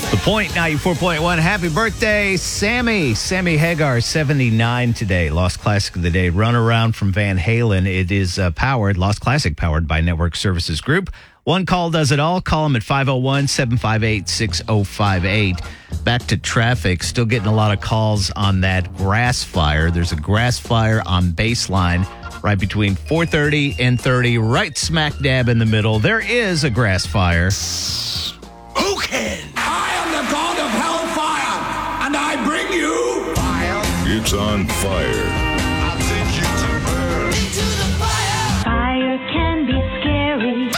The Point 94.1. Happy birthday, Sammy. Sammy Hagar, 79 today. Lost Classic of the Day. Run Around from Van Halen. It is Lost Classic powered by Network Services Group. One call does it all. Call them at 501-758-6058. Back to traffic. Still getting a lot of calls on that grass fire. There's a grass fire on Baseline right between 4:30 and 30, right smack dab in the middle. There is a grass fire. Who can? I am the god of hellfire, and I bring you fire. It's on fire. I'll take you to burn. Into the fire. Fire can be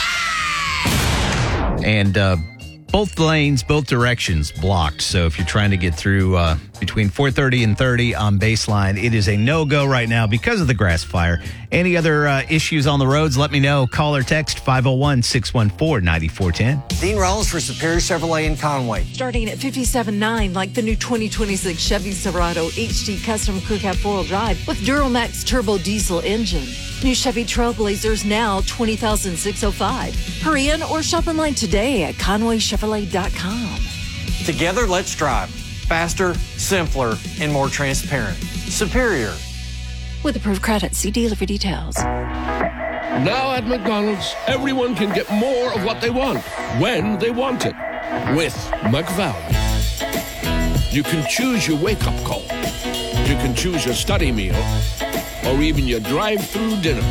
scary. And both lanes, both directions blocked. So if you're trying to get through between 4:30 and 30 on Baseline, it is a no-go right now because of the grass fire. Any other issues on the roads, let me know. Call or text 501-614-9410. Dean Rollins for Superior Chevrolet in Conway. Starting at $57,900, like the new 2026 Chevy Silverado HD Custom Crew Cab 4-wheel drive with Duramax Turbo Diesel engine. New Chevy Trailblazers now $20,605. Hurry in or shop online today at ConwayChevrolet.com. Together, let's drive. Faster, simpler, and more transparent. Superior. With approved credit, see dealer for details. Now at McDonald's, everyone can get more of what they want, when they want it, with McValue. You can choose your wake-up call. You can choose your study meal, or even your drive-through dinner.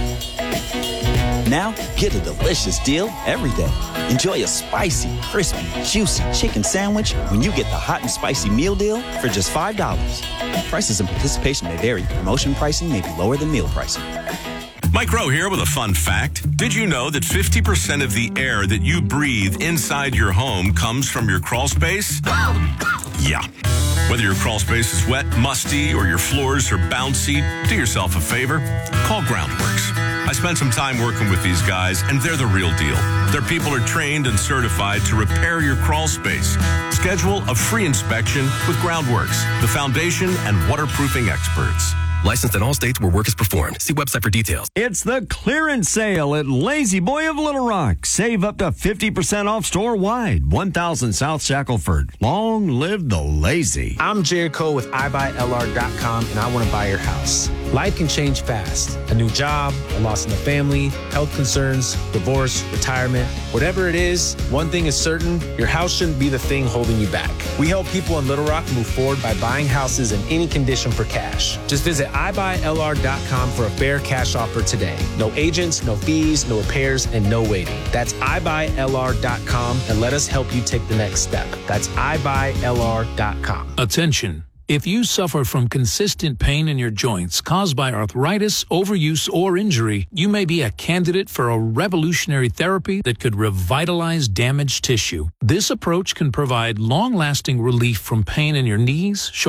Now, get a delicious deal every day. Enjoy a spicy, crispy, juicy chicken sandwich when you get the hot and spicy meal deal for just $5. Prices and participation may vary. Promotion pricing may be lower than meal pricing. Mike Rowe here with a fun fact. Did you know that 50% of the air that you breathe inside your home comes from your crawl space? Yeah. Whether your crawl space is wet, musty, or your floors are bouncy, do yourself a favor. Call Groundworks. I spent some time working with these guys, and they're the real deal. Their people are trained and certified to repair your crawl space. Schedule a free inspection with Groundworks, the foundation and waterproofing experts. Licensed in all states where work is performed. See website for details. It's the clearance sale at Lazy Boy of Little Rock. Save up to 50% off store-wide. 1000 South Shackelford. Long live the lazy. I'm Jared Cole with iBuyLR.com, and I want to buy your house. Life can change fast. A new job, a loss in the family, health concerns, divorce, retirement. Whatever it is, one thing is certain, your house shouldn't be the thing holding you back. We help people in Little Rock move forward by buying houses in any condition for cash. Just visit iBuyLR.com for a fair cash offer today. No agents, no fees, no repairs, and no waiting. That's iBuyLR.com, and let us help you take the next step. That's iBuyLR.com. Attention. If you suffer from consistent pain in your joints caused by arthritis, overuse, or injury, you may be a candidate for a revolutionary therapy that could revitalize damaged tissue. This approach can provide long-lasting relief from pain in your knees, shoulders,